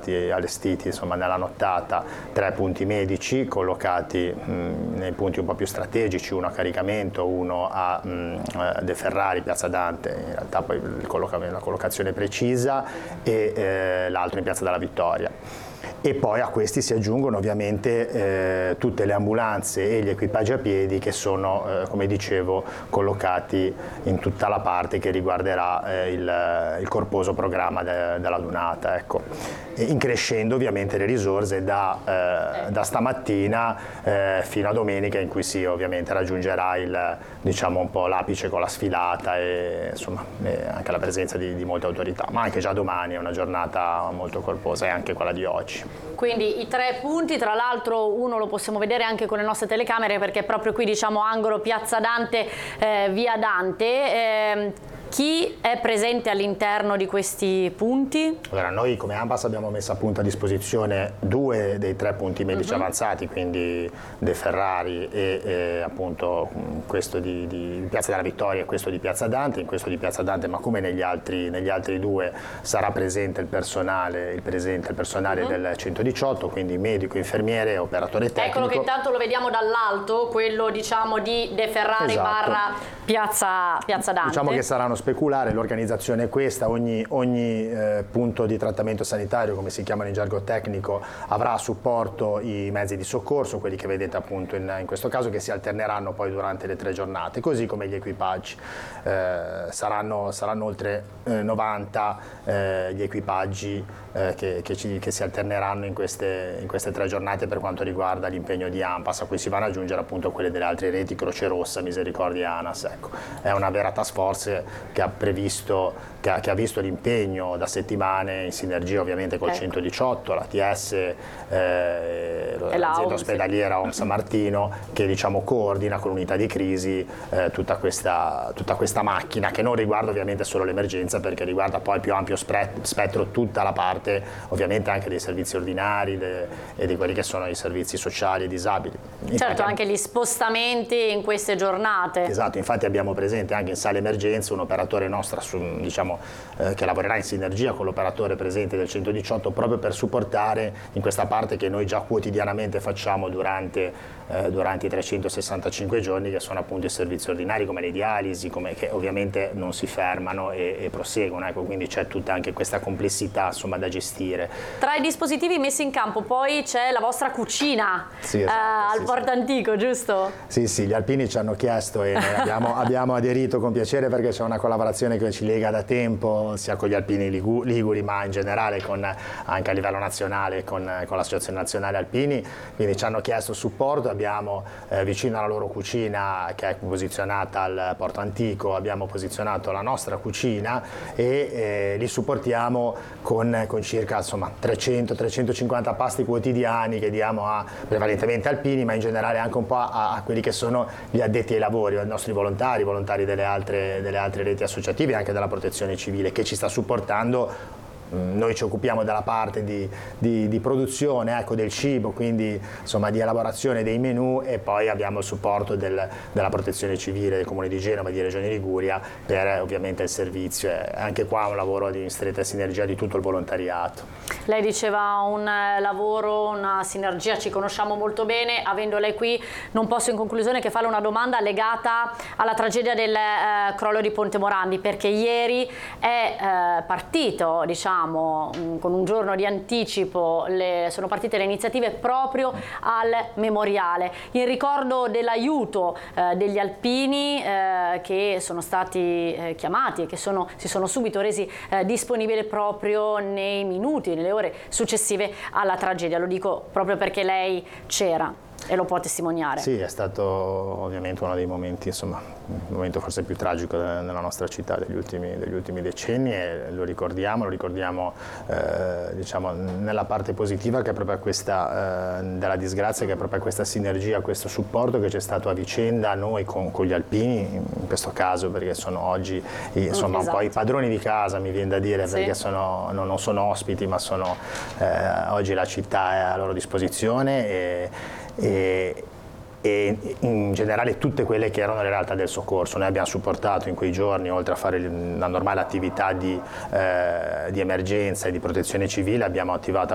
allestiti insomma, nella nottata 3 punti medici collocati nei punti un po' più strategici, uno a Caricamento, uno a De Ferrari, Piazza Dante, in realtà poi la collocazione precisa, e l'altro in Piazza della Vittoria. E poi a questi si aggiungono ovviamente tutte le ambulanze e gli equipaggi a piedi che sono, come dicevo, collocati in tutta la parte che riguarderà il corposo programma della Dunata. Ecco. Increscendo ovviamente le risorse da stamattina fino a domenica, in cui si ovviamente raggiungerà diciamo un po' l'apice con la sfilata e insomma anche la presenza di molte autorità, ma anche già domani è una giornata molto corposa, e anche quella di oggi. Quindi i 3 punti, tra l'altro uno lo possiamo vedere anche con le nostre telecamere, perché è proprio qui, diciamo, angolo Piazza Dante, via Dante. Chi è presente all'interno di questi punti? Allora, noi come ANPAS abbiamo messo appunto a disposizione 2 dei 3 punti medici avanzati, quindi De Ferrari e appunto questo di Piazza della Vittoria e questo di Piazza Dante. In questo di Piazza Dante, ma come negli altri 2, sarà presente il personale del 118, quindi medico, infermiere e operatore tecnico. Eccolo che intanto lo vediamo dall'alto, quello diciamo di De Ferrari barra Piazza Dante. Diciamo che saranno speculare, l'organizzazione è questa, ogni punto di trattamento sanitario, come si chiamano in gergo tecnico, avrà a supporto i mezzi di soccorso, quelli che vedete appunto in questo caso, che si alterneranno poi durante le 3 giornate, così come gli equipaggi. Saranno oltre 90 gli equipaggi che si alterneranno in queste 3 giornate per quanto riguarda l'impegno di ANPAS, a cui si vanno ad aggiungere appunto quelle delle altre reti, Croce Rossa, Misericordia e ANAS. Ecco. È una vera task force che ha visto l'impegno da settimane in sinergia ovviamente col 118, l'ATS, l'azienda ospedaliera OMS San Martino, che diciamo coordina con l'unità di crisi tutta questa macchina, che non riguarda ovviamente solo l'emergenza, perché riguarda poi il più ampio spettro, tutta la parte ovviamente anche dei servizi ordinari e di quelli che sono i servizi sociali e disabili. Certo, anche gli spostamenti in queste giornate. Esatto, infatti abbiamo presente anche in sala emergenza un operatore nostro che lavorerà in sinergia con l'operatore presente del 118, proprio per supportare in questa parte che noi già quotidianamente facciamo durante i 365 giorni, che sono appunto i servizi ordinari come le dialisi, che ovviamente non si fermano e proseguono. Ecco, quindi c'è tutta anche questa complessità insomma da gestire. Tra i dispositivi messi in campo poi c'è la vostra cucina al Porto Antico, giusto? Sì, gli alpini ci hanno chiesto e abbiamo aderito con piacere, perché c'è una collaborazione che ci lega da tempo, sia con gli alpini liguri, ma in generale anche a livello nazionale con l'Associazione Nazionale Alpini, quindi ci hanno chiesto supporto. Abbiamo vicino alla loro cucina, che è posizionata al Porto Antico, abbiamo posizionato la nostra cucina e li supportiamo con circa 300-350 pasti quotidiani che diamo prevalentemente alpini, ma in generale anche un po' a quelli che sono gli addetti ai lavori, ai nostri volontari delle altre reti associative e anche della Protezione Civile, che ci sta supportando. Noi ci occupiamo della parte di produzione, ecco, del cibo, quindi insomma di elaborazione dei menù, e poi abbiamo il supporto della Protezione Civile del Comune di Genova e di Regione Liguria per ovviamente il servizio. Anche qua un lavoro in stretta sinergia di tutto il volontariato. Lei diceva un lavoro, una sinergia, ci conosciamo molto bene. Avendo lei qui non posso in conclusione che farle una domanda legata alla tragedia del crollo di Ponte Morandi, perché ieri è partito, diciamo, con un giorno di anticipo, sono partite le iniziative proprio al memoriale, in ricordo dell'aiuto degli alpini che sono stati chiamati e che si sono subito resi disponibili proprio nei minuti, nelle ore successive alla tragedia. Lo dico proprio perché lei c'era e lo può testimoniare. Sì, è stato ovviamente uno dei momenti, insomma, il momento forse più tragico nella nostra città degli ultimi decenni, e lo ricordiamo diciamo nella parte positiva, che è proprio questa della disgrazia, che è proprio questa sinergia, questo supporto che c'è stato a vicenda, noi con gli alpini in questo caso, perché sono oggi insomma un po' i padroni di casa, mi viene da dire, perché non sono ospiti, ma oggi la città è a loro disposizione e in generale tutte quelle che erano le realtà del soccorso. Noi abbiamo supportato in quei giorni, oltre a fare la normale attività di emergenza e di protezione civile, abbiamo attivato